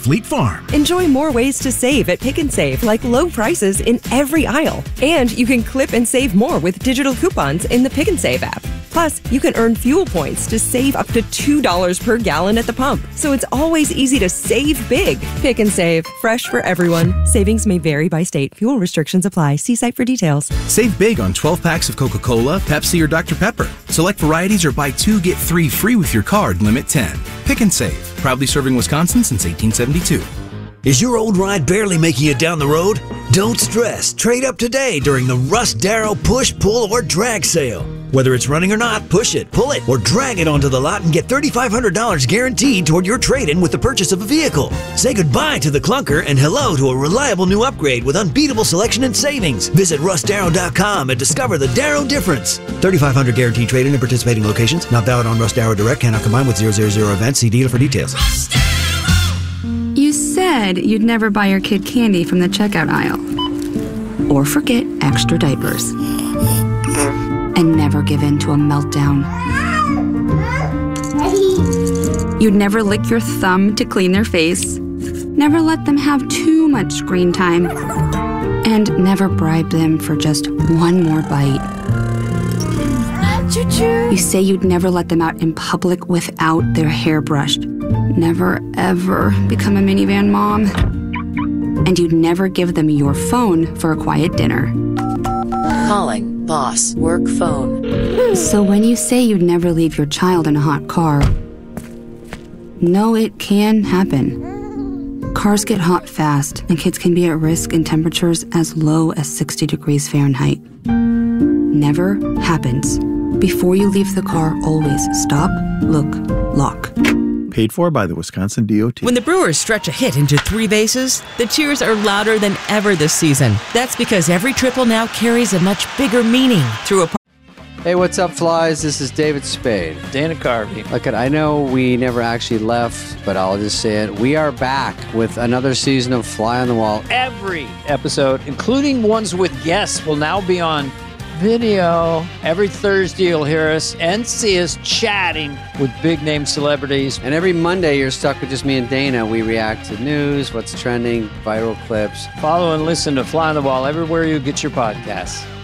Fleet Farm. Enjoy more ways to save at Pick and Save, like low prices in every aisle. And you can clip and save more with digital coupons in the Pick and Save app. Plus, you can earn fuel points to save up to $2 per gallon at the pump. So it's always easy to save big. Pick and Save. Fresh for everyone. Savings may vary by state. Fuel restrictions apply. See site for details. Save big on 12 packs of Coca-Cola, Pepsi, or Dr. Pepper. Select varieties or buy 2, get 3 free with your card, limit 10. Pick and Save. Proudly serving Wisconsin since 1872. Is your old ride barely making it down the road? Don't stress. Trade up today during the Russ Darrow Push, Pull, or Drag sale. Whether it's running or not, push it, pull it, or drag it onto the lot and get $3,500 guaranteed toward your trade-in with the purchase of a vehicle. Say goodbye to the clunker and hello to a reliable new upgrade with unbeatable selection and savings. Visit russdarrow.com and discover the Darrow difference. $3,500 guaranteed trade-in in participating locations. Not valid on Russ Darrow Direct. Cannot combine with 000 events. See dealer for details. You said you'd never buy your kid candy from the checkout aisle. Or forget extra diapers. And never give in to a meltdown. You'd never lick your thumb to clean their face. Never let them have too much screen time. And never bribe them for just one more bite. Choo-choo. You say you'd never let them out in public without their hair brushed. Never, ever become a minivan mom. And you'd never give them your phone for a quiet dinner. Calling boss work phone. So when you say you'd never leave your child in a hot car, no, it can happen. Cars get hot fast, and kids can be at risk in temperatures as low as 60 degrees Fahrenheit. Never happens. Before you leave the car, always stop, look, lock. Paid for by the Wisconsin DOT. When the Brewers stretch a hit into 3 bases, the cheers are louder than ever this season. That's because every triple now carries a much bigger meaning through a... Hey, what's up, Flies? This is David Spade. Dana Carvey. Look, I know we never actually left, but I'll just say it. We are back with another season of Fly on the Wall. Every episode, including ones with guests, will now be on video. Every Thursday, you'll hear us and see us chatting with big-name celebrities. And every Monday, you're stuck with just me and Dana. We react to news, what's trending, viral clips. Follow and listen to Fly on the Wall everywhere you get your podcasts.